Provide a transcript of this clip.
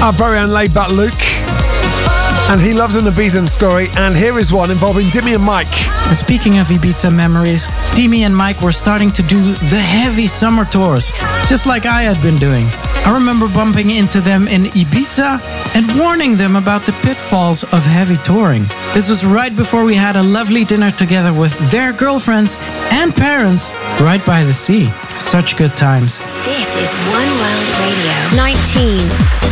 Our very own laid back Luke. And he loves an Ibiza story, and here is one involving Dimmy and Mike. And speaking of Ibiza memories, Dimmy and Mike were starting to do the heavy summer tours, just like I had been doing. I remember bumping into them in Ibiza and warning them about the pitfalls of heavy touring. This was right before we had a lovely dinner together with their girlfriends and parents right by the sea. Such good times. This is One World Radio 19.